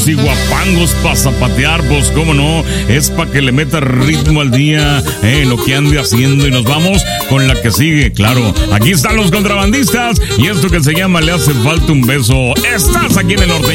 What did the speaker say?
Y guapangos para zapatear, pues cómo no, es para que le meta ritmo al día, lo que ande haciendo. Y nos vamos con la que sigue, claro. Aquí están los contrabandistas y esto que se llama Le hace falta un beso. Estás aquí en el norte.